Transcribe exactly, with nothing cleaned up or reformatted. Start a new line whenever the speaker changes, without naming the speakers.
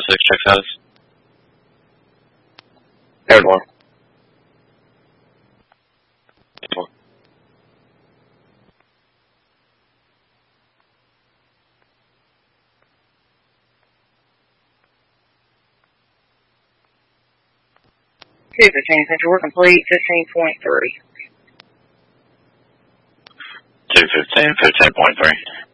six, check status.
Third one.
Four.
two fifteen, Central Work complete, fifteen point three.
two fifteen, fifteen point three.